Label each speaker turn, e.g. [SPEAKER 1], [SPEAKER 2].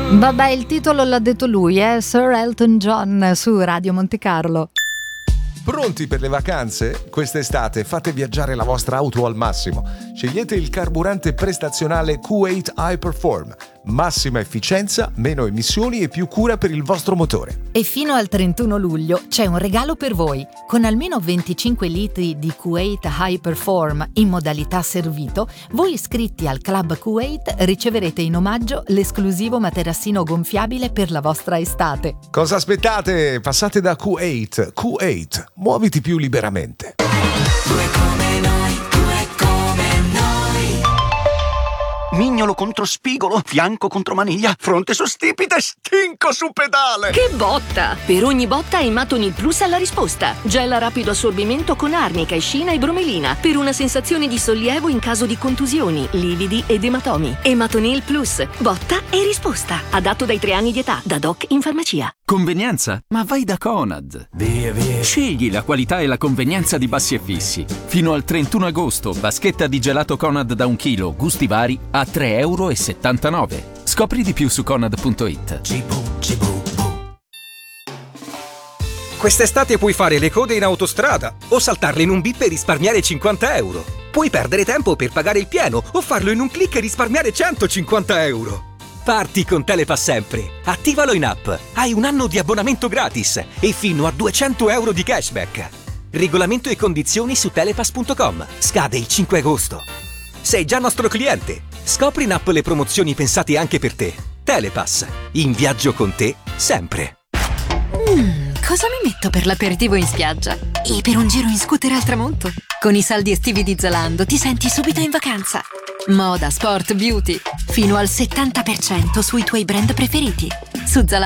[SPEAKER 1] Vabbè, il titolo l'ha detto lui, Sir Elton John su Radio Monte Carlo.
[SPEAKER 2] Pronti per le vacanze? Quest'estate fate viaggiare la vostra auto al massimo. Scegliete il carburante prestazionale Q8 iPerform. Massima efficienza, meno emissioni e più cura per il vostro motore.
[SPEAKER 1] E fino al 31 luglio c'è un regalo per voi. Con almeno 25 litri di Q8 Hyperform in modalità servito, voi iscritti al Club Q8 riceverete in omaggio l'esclusivo materassino gonfiabile per la vostra estate.
[SPEAKER 2] Cosa aspettate? Passate da Q8. Q8, muoviti più liberamente.
[SPEAKER 3] Mignolo contro spigolo, fianco contro maniglia, fronte su stipite, stinco su pedale!
[SPEAKER 4] Che botta! Per ogni botta Ematonil Plus ha la risposta. Gel a rapido assorbimento con arnica, escina e bromelina per una sensazione di sollievo in caso di contusioni, lividi ed ematomi. Ematonil Plus, botta e risposta. Adatto dai 3 anni di età, da doc in farmacia.
[SPEAKER 5] Convenienza? Ma vai da Conad. Via. Scegli la qualità e la convenienza di Bassi e Fissi. Fino al 31 agosto, vaschetta di gelato Conad da 1 chilo, gusti vari, a €3,79. Scopri di più su Conad.it.
[SPEAKER 6] Quest'estate puoi fare le code in autostrada o saltarle in un bip e risparmiare €50. Puoi perdere tempo per pagare il pieno o farlo in un click e risparmiare €150. Parti con Telepass sempre. Attivalo in app. Hai 1 anno di abbonamento gratis e fino a €200 di cashback. Regolamento e condizioni su telepass.com. Scade il 5 agosto. Sei già nostro cliente. Scopri in app le promozioni pensate anche per te. Telepass. In viaggio con te sempre.
[SPEAKER 7] Cosa mi metto per l'aperitivo in spiaggia? E per un giro in scooter al tramonto? Con i saldi estivi di Zalando ti senti subito in vacanza. Moda, sport, beauty. Fino al 70% sui tuoi brand preferiti. Su Zalando